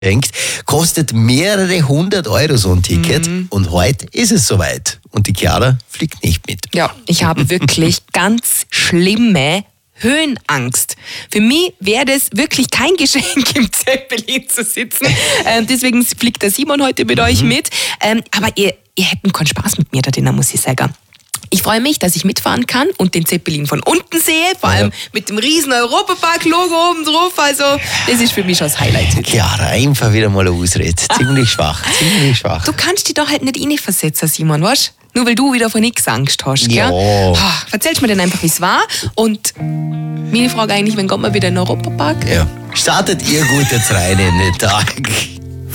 denkt, kostet mehrere 100 Euro so ein Ticket und heute ist es soweit und die Chiara fliegt nicht mit. Ja, ich habe wirklich ganz schlimme Höhenangst. Für mich wäre das wirklich kein Geschenk, im Zeppelin zu sitzen. Deswegen fliegt der Simon heute mit euch mit. Aber ihr hättet keinen Spaß mit mir da drinnen, muss ich sagen. Ich freue mich, dass ich mitfahren kann und den Zeppelin von unten sehe, vor allem mit dem riesen Europapark-Logo oben drauf. Also, das ist für mich schon das Highlight. Chiara, einfach wieder mal eine Ausrede. Ziemlich schwach, ziemlich schwach. Du kannst dich doch halt nicht reinversetzen, Simon, weißt du? Nur weil du wieder vor nichts Angst hast, gell? Ja. Erzählst mir dann einfach, wie es war. Und meine Frage eigentlich, wann kommt man wieder in den Europapark? Ja. Startet ihr gut jetzt rein in den Tag.